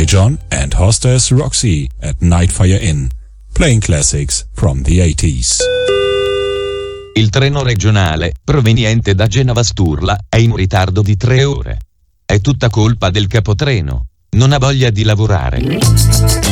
John and hostess Roxy at Nightfire Inn, playing classics from the 80s. Il treno regionale, proveniente da Genova Sturla, è in ritardo di 3 ore. È tutta colpa del capotreno. Non ha voglia di lavorare.